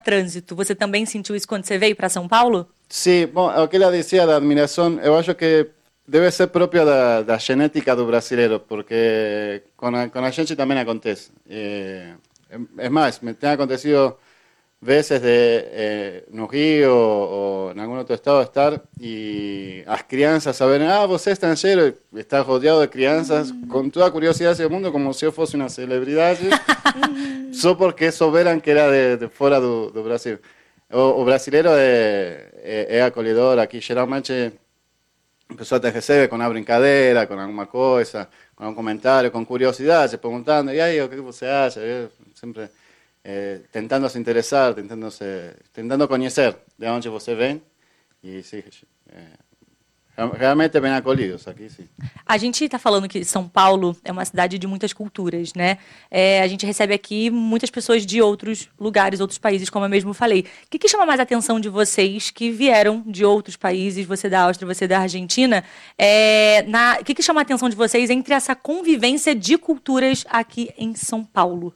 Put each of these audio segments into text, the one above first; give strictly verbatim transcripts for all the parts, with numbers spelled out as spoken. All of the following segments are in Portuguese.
trânsito. Você também sentiu isso quando você veio para São Paulo? Sim, bom, o que ela dizia da admiração, eu acho que deve ser próprio da, da genética do brasileiro, porque com a, com a gente também acontece. É, é mais, me tem acontecido vezes de, eh, no Rio ou, ou em algum outro estado estar e as crianças saberem, ah, você é estrangeiro, e está rodeado de crianças mm. com toda a curiosidade do mundo, como se eu fosse uma celebridade, só porque souberam que era de, de fora do, do Brasil. O, o brasileiro é, é, é acolhedor aqui, geralmente a pessoa te recebe com uma brincadeira, com alguma coisa, com um comentário, com curiosidade, perguntando, e aí, o que você acha? Eu sempre eh, tentando se interessar, tentando, se, tentando conhecer de onde você vem, e sim, eh, realmente bem acolhidos aqui, sim. A gente está falando que São Paulo é uma cidade de muitas culturas, né? É, a gente recebe aqui muitas pessoas de outros lugares, outros países, como eu mesmo falei. O que, que chama mais a atenção de vocês que vieram de outros países, você da Áustria, você da Argentina? É, na, o que, que chama a atenção de vocês entre essa convivência de culturas aqui em São Paulo?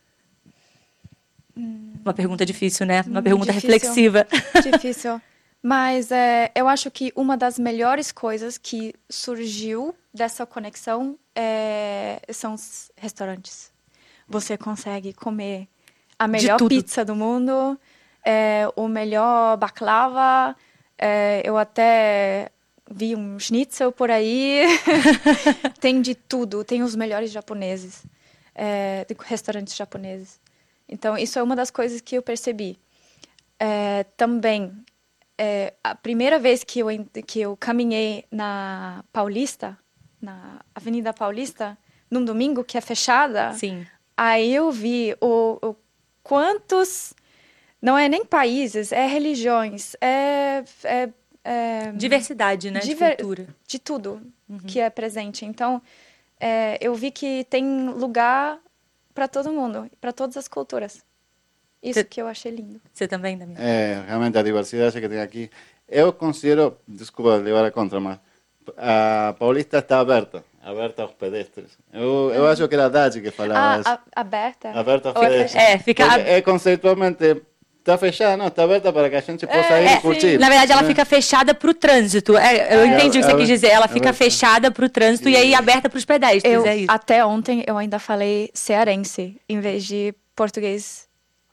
Hum, uma pergunta difícil, né? Uma pergunta difícil, reflexiva. Difícil. Mas é, eu acho que uma das melhores coisas que surgiu dessa conexão é, são os restaurantes. Você consegue comer a melhor pizza do mundo, é, o melhor baklava, é, eu até vi um schnitzel por aí. Tem de tudo, tem os melhores japoneses, é, restaurantes japoneses. Então, isso é uma das coisas que eu percebi. É, também... É, a primeira vez que eu, que eu caminhei na Paulista, na Avenida Paulista, num domingo que é fechada, sim. Aí eu vi o, o quantos, não é nem países, é religiões, é... é, é diversidade, né, diver, de cultura. De tudo uhum. que é presente. Então, é, eu vi que tem lugar para todo mundo, para todas as culturas. Isso Cê, que eu achei lindo. Você também, Damião? É, realmente a diversidade que tem aqui. Eu considero, desculpa levar a contra, mas a Paulista está aberta, aberta aos pedestres. Eu, eu acho que era a Dade que falava ah, isso. A, aberta? Aberta aos pedestres. É, fica... É conceitualmente... Está fechada, não, está aberta para que a gente possa é, ir é, e curtir. Na verdade, ela é. fica fechada para o trânsito. É, eu é, entendi é, o que você é, quis dizer. Ela fica é, fechada para o trânsito e, e aí aberta para os pedestres. Eu, é isso. Até ontem eu ainda falei cearense, em vez de português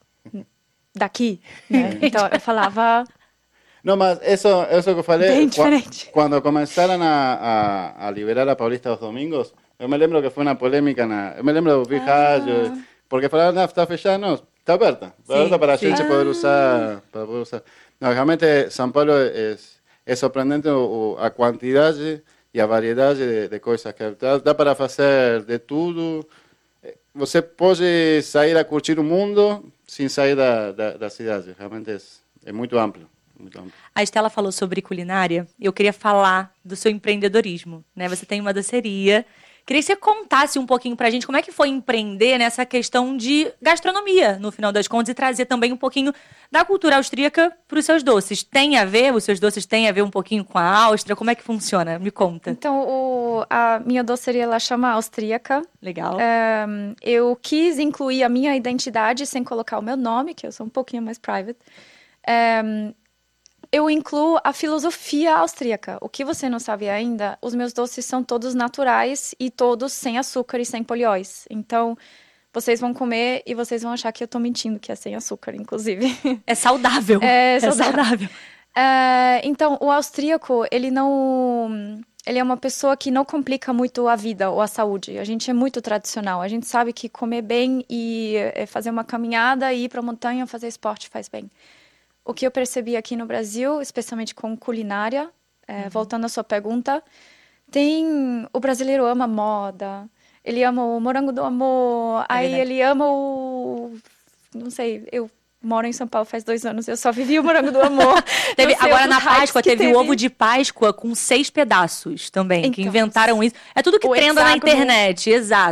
daqui. Né? Então eu falava... Não, mas isso, isso que eu falei... Bem diferente. Quando começaram a, a, a liberar a Paulista aos domingos, eu me lembro que foi uma polêmica. Na, eu me lembro de ouvir ah. rádio, porque falaram, não, está fechada, não... Está aberta, está aberta para a gente ah. poder usar, para poder usar. Não, realmente São Paulo é, é surpreendente o, a quantidade e a variedade de, de coisas que dá, dá para fazer de tudo. Você pode sair a curtir o mundo sem sair da, da, da cidade. Realmente é, é muito amplo. Muito amplo. A Estela falou sobre culinária. Eu queria falar do seu empreendedorismo, né? Você tem uma doceria. Queria que você contasse um pouquinho pra gente como é que foi empreender nessa questão de gastronomia, no final das contas, e trazer também um pouquinho da cultura austríaca para os seus doces. Tem a ver, os seus doces têm a ver um pouquinho com a Áustria? Como é que funciona? Me conta. Então, o, a minha doceria, ela chama austríaca. Legal. É, eu quis incluir a minha identidade sem colocar o meu nome, que eu sou um pouquinho mais private. É, eu incluo a filosofia austríaca. O que você não sabe ainda, os meus doces são todos naturais e todos sem açúcar e sem polióis. Então, vocês vão comer e vocês vão achar que eu estou mentindo, que é sem açúcar, inclusive. É saudável. É saudável. É saudável. É, então, o austríaco, ele não... Ele é uma pessoa que não complica muito a vida ou a saúde. A gente é muito tradicional. A gente sabe que comer bem e fazer uma caminhada e ir para a montanha fazer esporte faz bem. O que eu percebi aqui no Brasil, especialmente com culinária, é, uhum. voltando à sua pergunta, tem... O brasileiro ama moda, ele ama o morango do amor, é aí verdade. Ele ama o... Não sei, eu moro em São Paulo faz dois anos, eu só vivi o morango do amor. teve, agora na Páscoa teve, teve o ovo de Páscoa com seis pedaços também, então, que inventaram isso. É tudo que trenda na internet, exato.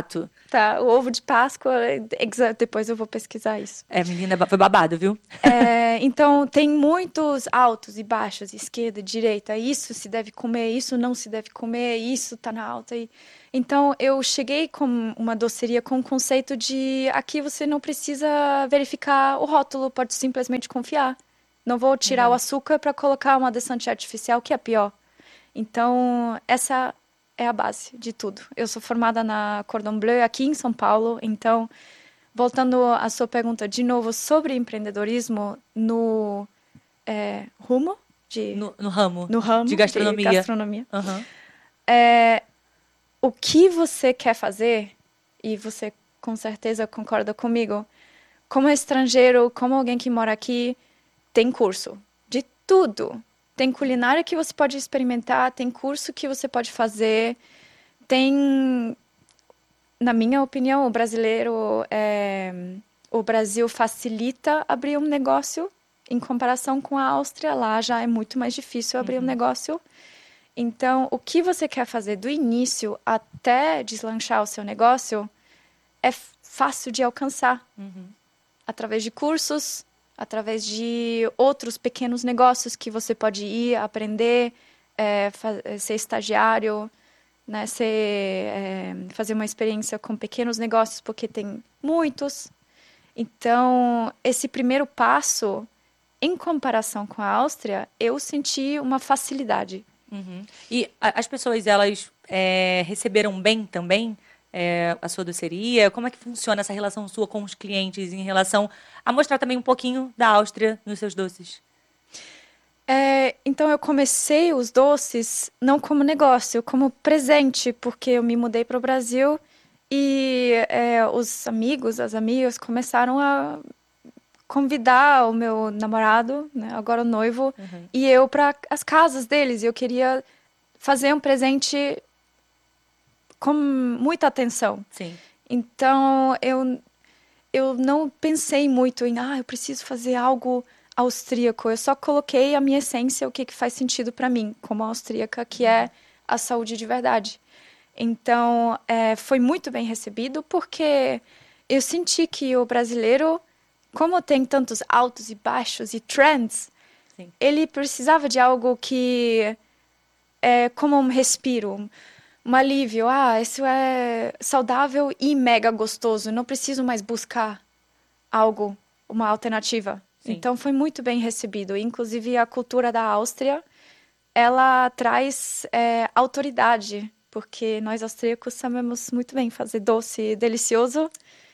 Tá, o ovo de Páscoa, exa- depois eu vou pesquisar isso. É, menina, foi babado, viu? É, então, tem muitos altos e baixos, esquerda, direita. Isso se deve comer, isso não se deve comer, isso tá na alta. E... Então, eu cheguei com uma doceria com o conceito de aqui você não precisa verificar o rótulo, pode simplesmente confiar. Não vou tirar Uhum. o açúcar para colocar uma adoçante artificial, que é pior. Então, essa é a base de tudo. Eu sou formada na Cordon Bleu aqui em São Paulo, então, voltando à sua pergunta de novo sobre empreendedorismo no é, rumo de No, no ramo no ramo de gastronomia. gastronomia. Aham. É, o que você quer fazer, e você com certeza concorda comigo, como estrangeiro, como alguém que mora aqui, tem curso de tudo. Tem culinária que você pode experimentar, tem curso que você pode fazer, tem, na minha opinião, o brasileiro, é, o Brasil facilita abrir um negócio em comparação com a Áustria. Lá já é muito mais difícil abrir um negócio. Então, o que você quer fazer do início até deslanchar o seu negócio é f- fácil de alcançar através de cursos, através de outros pequenos negócios que você pode ir aprender, é, fa- é, ser estagiário, né, ser, é, fazer uma experiência com pequenos negócios, porque tem muitos. Então, esse primeiro passo, em comparação com a Áustria, eu senti uma facilidade. Uhum. E a- as pessoas, elas é, receberam bem também é, a sua doceria? Como é que funciona essa relação sua com os clientes em relação a mostrar também um pouquinho da Áustria nos seus doces? É, então eu comecei os doces não como negócio, como presente, porque eu me mudei para o Brasil e é, os amigos, as amigas começaram a convidar o meu namorado, né, agora o noivo, e eu para as casas deles. E eu queria fazer um presente com muita atenção. Sim. Então eu eu não pensei muito em, ah, eu preciso fazer algo austríaco. Eu só coloquei a minha essência, o que, que faz sentido para mim, como austríaca, que é a saúde de verdade. Então, é, foi muito bem recebido, porque eu senti que o brasileiro, como tem tantos altos e baixos e trends, Sim. ele precisava de algo que é como um respiro, um alívio. Ah, isso é saudável e mega gostoso. Não preciso mais buscar algo, uma alternativa. Sim. Então foi muito bem recebido. Inclusive a cultura da Áustria, ela traz é, autoridade, porque nós austríacos sabemos muito bem fazer doce delicioso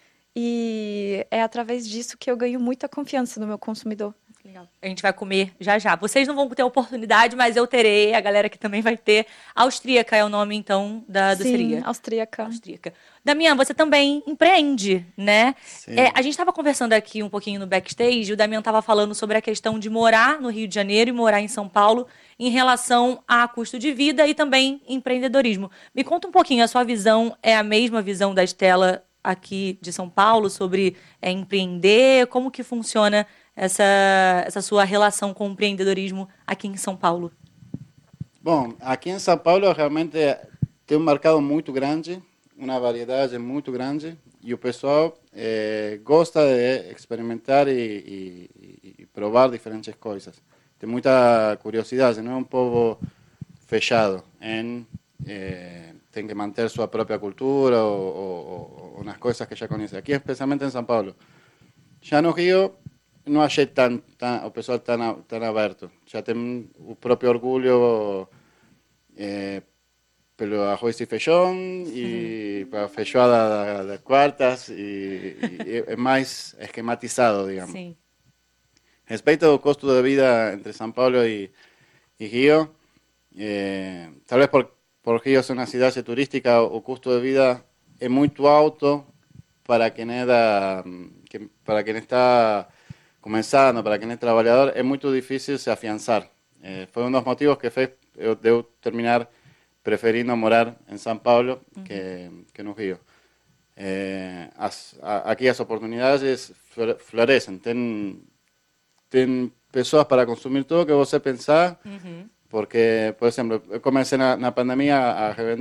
e é através disso que eu ganho muita confiança no meu consumidor. Legal. A gente vai comer já já. Vocês não vão ter oportunidade, mas eu terei, a galera que também vai ter. Austríaca é o nome, então, da doceria. Sim, austríaca. Austríaca. Damian, você também empreende, né? Sim. É, a gente estava conversando aqui um pouquinho no backstage, o Damian estava falando sobre a questão de morar no Rio de Janeiro e morar em São Paulo em relação a custo de vida e também empreendedorismo. Me conta um pouquinho, a sua visão é a mesma visão da Estela aqui de São Paulo sobre é, empreender? Como que funciona essa, essa sua relação com o empreendedorismo aqui em São Paulo? Bom, aqui em São Paulo realmente tem um mercado muito grande, uma variedade muito grande, e o pessoal eh, gosta de experimentar e, e, e provar diferentes coisas. Tem muita curiosidade, não é um povo fechado em eh, tem que manter sua própria cultura ou, ou, ou nas coisas que já conhece. Aqui, especialmente em São Paulo. Já no Rio, não achei tan, tan, o pessoal tão, tão aberto. Já tem o próprio orgulho eh, pelo arroz e feijão e para a feijoada das quartas e, e é mais esquematizado, digamos. Sim. Respeito ao custo de vida entre São Paulo e, e Rio, eh, talvez por, por Rio ser uma cidade turística, o custo de vida é muito alto para quem é da, que, para quem está começando, para quem é trabalhador, é muito difícil se afiançar. Eh, foi um dos motivos que fez eu, eu terminar preferindo morar em São Paulo uhum. que, que no Rio. Eh, as, a, aqui as oportunidades florescem, tem, tem pessoas para consumir tudo que você pensar, uhum. porque, por exemplo, eu comecei na, na pandemia a revender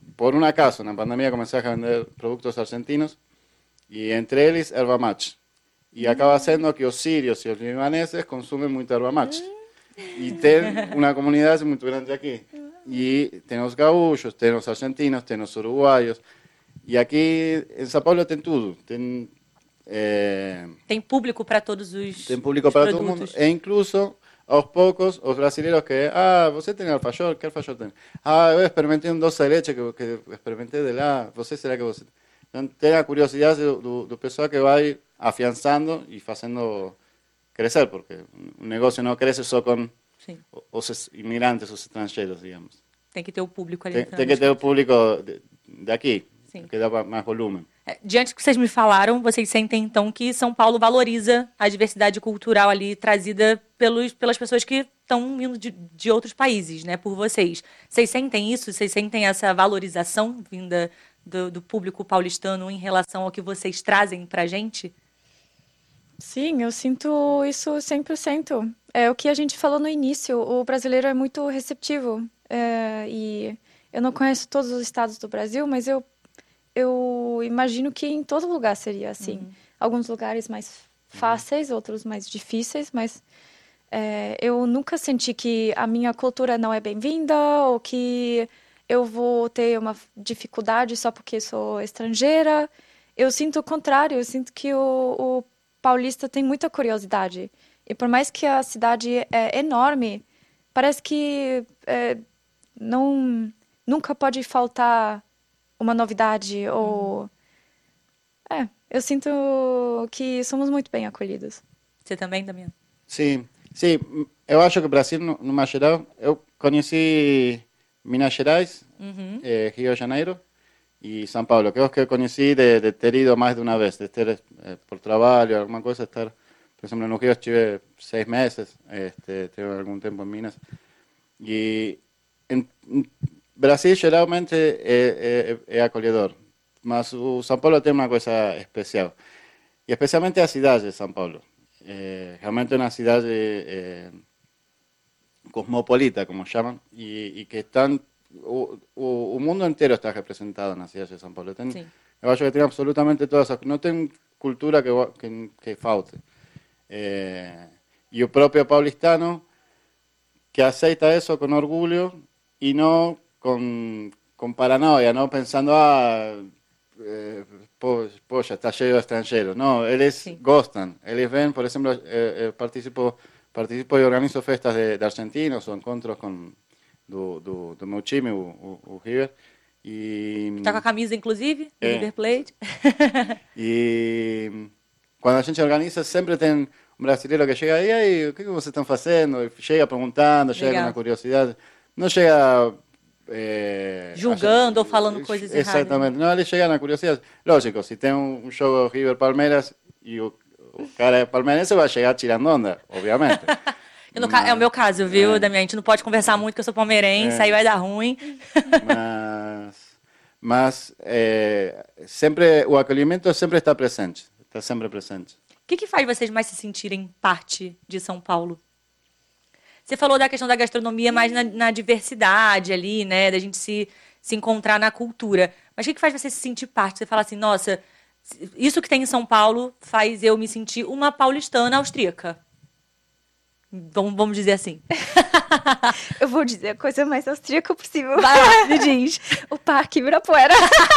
por um acaso, na pandemia comecei a vender produtos argentinos e entre eles erva mate. E mm. acaba sendo que os sírios e os libaneses consumem muito erva mate. Mm. E tem uma comunidade muito grande aqui. E tem os gaúchos, tem os argentinos, tem os uruguaios. E aqui em São Paulo tem tudo. Tem, é, tem público para todos os Tem público para todo mundo. E incluso, aos poucos, os brasileiros que... Ah, você tem alfajor? Que alfajor tem? Ah, eu experimentei um doce de leite que, que experimentei de lá. Você, será que você... Então, tem a curiosidade do, do, do pessoal que vai afiançando e fazendo crescer, porque o negócio não cresce só com Sim. os imigrantes, os estrangeiros, digamos. Tem que ter o público ali. Tem, tem que ter o público de, daqui, Sim. que dá mais volume. É, diante do que vocês me falaram, vocês sentem, então, que São Paulo valoriza a diversidade cultural ali trazida pelos, pelas pessoas que estão vindo de, de outros países, né, por vocês. Vocês sentem isso? Vocês sentem essa valorização vinda do, do público paulistano em relação ao que vocês trazem pra gente? Sim, eu sinto isso cem por cento. É o que a gente falou no início, o brasileiro é muito receptivo. É, e eu não conheço todos os estados do Brasil, mas eu, eu imagino que em todo lugar seria assim. Uhum. Alguns lugares mais fáceis, outros mais difíceis, mas é, eu nunca senti que a minha cultura não é bem-vinda ou que eu vou ter uma dificuldade só porque sou estrangeira. Eu sinto o contrário, eu sinto que o, o paulista tem muita curiosidade. E por mais que a cidade é enorme, parece que é, não, nunca pode faltar uma novidade. Uhum. Ou... É, eu sinto que somos muito bem acolhidos. Você também, Damião? Sim, sim. Eu acho que o Brasil, numa geral, eu conheci Minas Gerais, uhum. eh, Rio de Janeiro e São Paulo, que eu que conheci de, de ter ido mais de uma vez, de ter eh, por trabalho, alguma coisa, estar, por exemplo, no Rio estive seis meses, este, tive algum tempo em Minas. E em, em Brasil geralmente é, é, é acolhedor, mas o São Paulo tem uma coisa especial, e especialmente a cidade de São Paulo. É, realmente é uma cidade é, cosmopolita, como chamam, e, e que estão... O, o, o mundo inteiro está representado na cidade de São Paulo. Tem, eu acho que tem absolutamente todas as... Não tem cultura que, que, que falte. É, e o próprio paulistano que aceita isso com orgulho e não com, com paranoia, não pensando, ah, eh, poxa, está cheio de estrangeiros. Não, eles Sim. gostam. Eles vêm, por exemplo, eh, eh, participo, participo e organizo festas de, de argentinos ou encontros com... Do, do, do meu time, o, o, o River. E, tá com a camisa, inclusive, do é, River Plate. E quando a gente organiza, sempre tem um brasileiro que chega, e aí, o que, que vocês estão fazendo? E chega perguntando, chega Legal. com uma curiosidade. Não chega... É, julgando gente, ou falando coisas exatamente. erradas. Exatamente. Não, ele chega na curiosidade. Lógico, se tem um, um jogo River-Palmeiras e o, o cara é palmeirense, vai chegar tirando onda, obviamente. No, mas, é o meu caso, viu, é, Damião? A gente não pode conversar muito, que eu sou palmeirense, é, aí vai dar ruim. Mas, mas é, sempre, o acolhimento sempre está presente. Está sempre presente. O que, que faz vocês mais se sentirem parte de São Paulo? Você falou da questão da gastronomia, mais na, na diversidade ali, né? Da gente se, se encontrar na cultura. Mas o que, que faz você se sentir parte? Você fala assim, nossa, isso que tem em São Paulo faz eu me sentir uma paulistana austríaca. Vamos, vamos dizer assim. Eu vou dizer a coisa mais austríaca possível. Vai lá, me diz. O Parque Ibirapuera.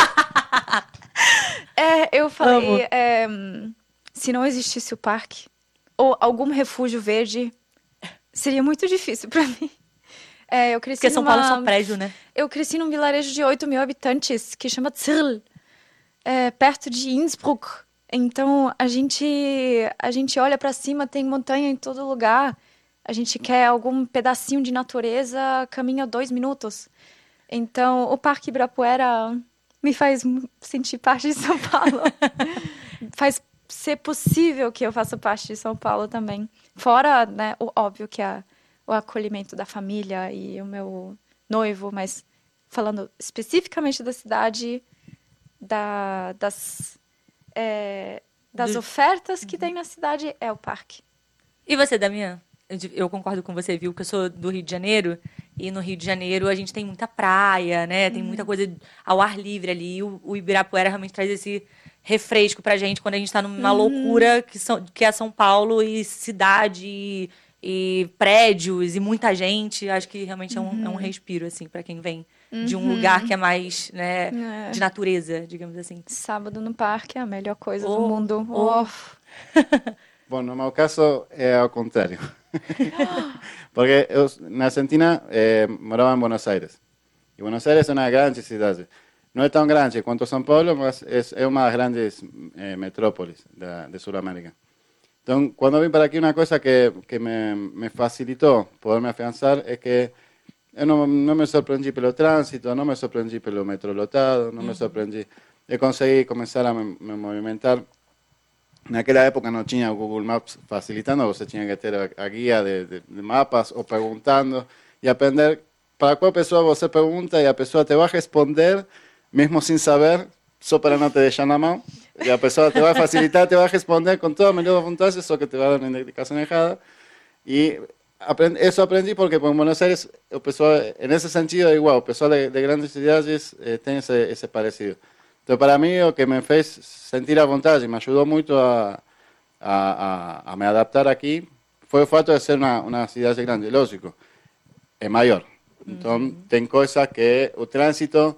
é, eu falei, é, se não existisse o parque, ou algum refúgio verde, seria muito difícil pra mim. É, eu cresci Porque São numa, Paulo é só prédio, né? Eu cresci num vilarejo de oito mil habitantes, que chama Zirl, é, perto de Innsbruck. Então, a gente, a gente olha para cima, tem montanha em todo lugar. A gente quer algum pedacinho de natureza, caminha dois minutos. Então, o Parque Ibirapuera me faz sentir parte de São Paulo. Faz ser possível que eu faça parte de São Paulo também. Fora, né, o óbvio que é o acolhimento da família e o meu noivo, mas falando especificamente da cidade, da, das... É, das Do... ofertas que uhum. tem na cidade é o parque. E você, Damião? Eu, eu concordo com você, viu? Que eu sou do Rio de Janeiro E no Rio de Janeiro a gente tem muita praia, né? Tem muita coisa ao ar livre ali. E o, o Ibirapuera realmente traz esse refresco pra gente quando a gente tá numa Uhum. loucura que, são, que é São Paulo e cidade e, e prédios e muita gente. Acho que realmente é um, é um respiro, assim, pra quem vem de um lugar que é mais, né, É. de natureza, digamos assim. Sábado no parque é a melhor coisa do Oh, mundo. oh. Oh. Bom, no meu caso é ao contrário. Porque eu, na Argentina, eh, morava em Buenos Aires. E Buenos Aires é uma grande cidade. Não é tão grande quanto São Paulo, mas é, é uma das grandes eh, metrópoles da, de Sudamérica. Então, quando vim para aqui, uma coisa que, que me, me facilitou poder me afiançar é que eu não, não me surpreendi pelo trânsito, não me surpreendi pelo metrô lotado, não me surpreendi. Eu consegui começar a me, me movimentar. Naquela época não tinha o Google Maps facilitando, você tinha que ter a, a guia de, de, de mapas ou perguntando e aprender para qual pessoa você pergunta e a pessoa te vai responder, mesmo sem saber, só para não te deixar na mão. E a pessoa te vai facilitar, te vai responder com toda a melhor vontade, só que te vai dar uma indicação errada. E aprendi, isso aprendi porque em Buenos Aires, o pessoal, nesse sentido, é igual. O pessoal de, de grandes cidades eh, tem esse, esse parecido. Então, para mim, o que me fez sentir a vontade, me ajudou muito a, a, a, a me adaptar aqui, foi o fato de ser uma, uma cidade grande. Lógico, é maior. Então, uhum. tem coisas que o trânsito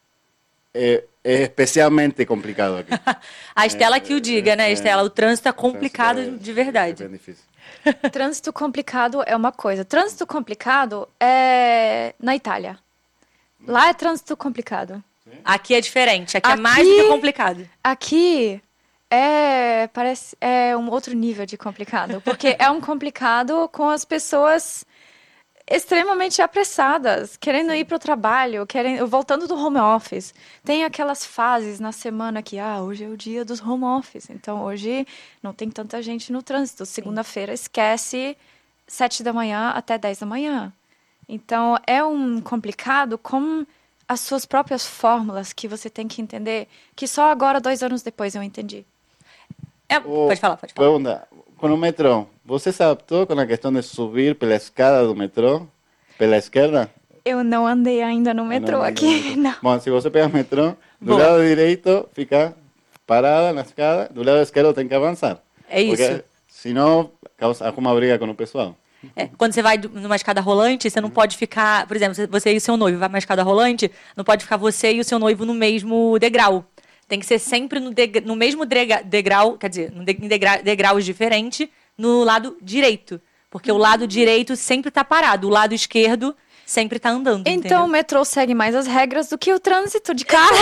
é, é especialmente complicado aqui. A Estela é, que o diga, né, Estela? O trânsito é complicado é, de verdade. É bem difícil. Trânsito complicado é uma coisa. Trânsito complicado é na Itália. Lá é trânsito complicado. Aqui é diferente, aqui, aqui é mais do que complicado. Aqui é, parece, é um outro nível de complicado, porque é um complicado com as pessoas extremamente apressadas, querendo ir para o trabalho, querendo, voltando do home office. Tem aquelas fases na semana que, ah, hoje é o dia dos home office, então hoje não tem tanta gente no trânsito. Segunda-feira esquece sete da manhã até dez da manhã. Então é um complicado com as suas próprias fórmulas que você tem que entender, que só agora, dois anos depois, eu entendi. É, o, pode falar, pode falar. Pergunta, com o metrô, você se adaptou com a questão de subir pela escada do metrô, pela esquerda? Eu não andei ainda no metrô não, aqui, não. Bom, se você pegar o metrô, do Boa. lado direito fica parada na escada, do lado esquerdo tem que avançar. É isso. Porque senão causa alguma briga com o pessoal. É, quando você vai numa escada rolante, você não pode ficar... Por exemplo, você e o seu noivo vai numa escada rolante, não pode ficar você e o seu noivo no mesmo degrau. Tem que ser sempre no, degra, no mesmo degrau, degrau, quer dizer, em degra, degraus diferentes, no lado direito. Porque o lado direito sempre está parado, o lado esquerdo sempre está andando, Então entendeu? o metrô segue mais as regras do que o trânsito de carro.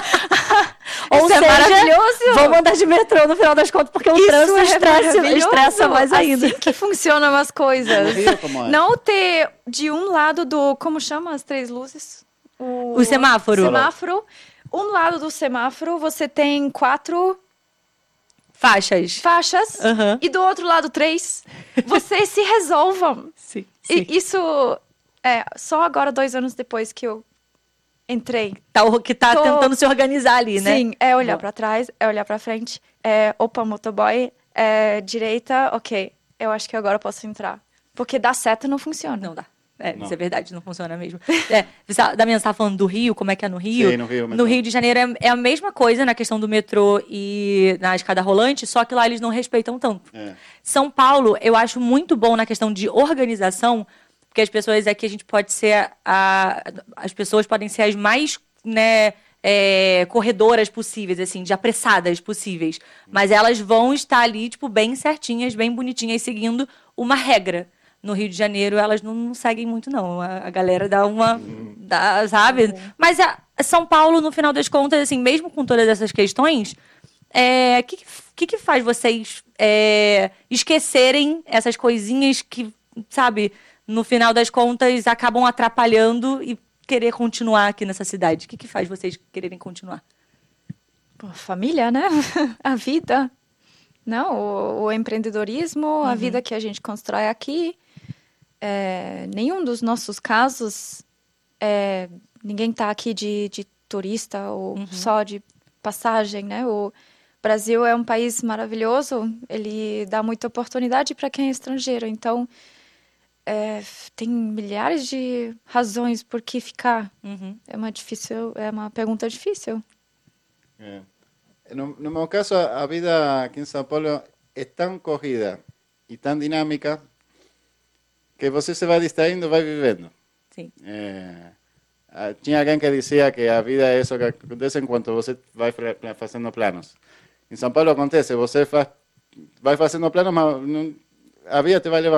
Ou Isso seja, é maravilhoso. vamos andar de metrô no final das contas, porque o Isso trânsito é estressa, estressa mais assim ainda. que funcionam as coisas. No Rio, como é? Não ter de um lado do... Como chama as três luzes? O, O semáforo. semáforo. Um lado do semáforo você tem quatro Faixas. faixas Uhum. e do outro lado três. Vocês se resolvam. Sim, sim. E isso é só agora, dois anos depois que eu entrei. Tá, que tá Tô... tentando se organizar ali, né? Sim, é olhar para trás, é olhar para frente, é opa, motoboy, é direita, ok, eu acho que agora eu posso entrar. Porque dar seta não funciona. Não dá. É, Não. isso é verdade, não funciona mesmo. É, Damiana, você estava falando do Rio, como é que é no Rio? Sim, no Rio. No Rio de Janeiro é, é a mesma coisa na questão do metrô e na escada rolante, só que lá eles não respeitam tanto. É. São Paulo, eu acho muito bom na questão de organização, porque as pessoas aqui, a gente pode ser, a, as pessoas podem ser as mais, né, é, corredoras possíveis, assim, de apressadas possíveis. Mas elas vão estar ali, tipo, bem certinhas, bem bonitinhas, seguindo uma regra. No Rio de Janeiro, elas não, não seguem muito, não. A, a galera dá uma... Dá, sabe? Uhum. Mas a, São Paulo, no final das contas, assim, mesmo com todas essas questões, o é, que, que, que faz vocês é, esquecerem essas coisinhas que, sabe, no final das contas, acabam atrapalhando e querer continuar aqui nessa cidade? O que, que faz vocês quererem continuar? Pô, família, né? A vida. Não, o, o empreendedorismo, uhum. A vida que a gente constrói aqui. É, nenhum dos nossos casos, é, ninguém está aqui de, de turista ou uhum. só de passagem, né? O Brasil é um país maravilhoso, ele dá muita oportunidade para quem é estrangeiro. Então, é, tem milhares de razões por que ficar. Uhum. É uma difícil, é uma pergunta difícil. É. No, no meu caso, a, a vida aqui em São Paulo é tão corrida e tão dinâmica que você se vai distraindo, vai vivendo. Sim. É, ah, tinha alguém que dizia que a vida é isso que acontece enquanto você vai fra- fazendo planos. Em São Paulo acontece, você faz, vai fazendo planos, mas não, a vida te vai levar